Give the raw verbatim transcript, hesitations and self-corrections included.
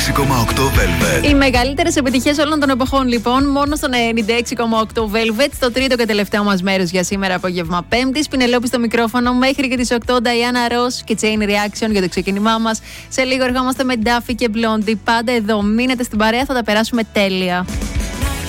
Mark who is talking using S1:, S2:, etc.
S1: έξι κόμμα οκτώ Velvet.
S2: Οι μεγαλύτερες επιτυχίες όλων των εποχών, λοιπόν, μόνο στον ενενήντα έξι κόμμα οκτώ Velvet, στο τρίτο και τελευταίο μας μέρος για σήμερα απόγευμα Πέμπτης. Πινελόπη στο μικρόφωνο μέχρι και τις οκτώ. Diana Ross και Chain Reaction για το ξεκίνημά μας. Σε λίγο ερχόμαστε με Duffy και Blondie. Πάντα εδώ, μείνετε στην παρέα, θα τα περάσουμε τέλεια.